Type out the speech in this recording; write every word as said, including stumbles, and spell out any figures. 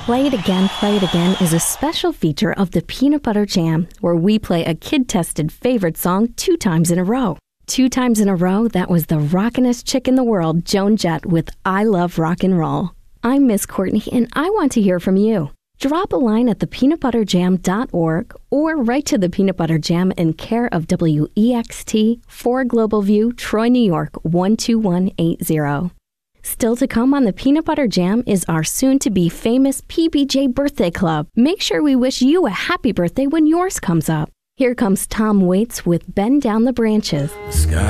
Play It Again, Play It Again is a special feature of the Peanut Butter Jam where we play a kid-tested favorite song two times in a row. Two times in a row, that was the rockinest chick in the world, Joan Jett, with I Love Rock and Roll. I'm Miss Courtney, and I want to hear from you. Drop a line at the peanut butter jam dot org or write to the Peanut Butter Jam in care of W E X T, four Global View, Troy, New York, one two one eight zero. Still to come on the Peanut Butter Jam is our soon-to-be famous P B J Birthday Club. Make sure we wish you a happy birthday when yours comes up. Here comes Tom Waits with Bend Down the Branches. The sky